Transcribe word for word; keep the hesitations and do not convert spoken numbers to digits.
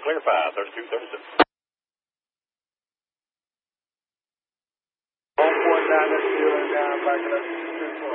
clear five, thirty-two, thirty-six. one four nine zero nine, back up to two four.